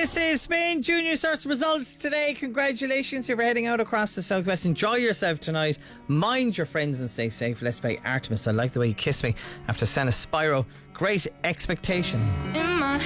This is Spain Junior Sorts results today. Congratulations, you're heading out across the southwest. Enjoy yourself tonight. Mind your friends and stay safe. Let's play Artemis. I like the way you kissed me after Senna Spyro. Great Expectation.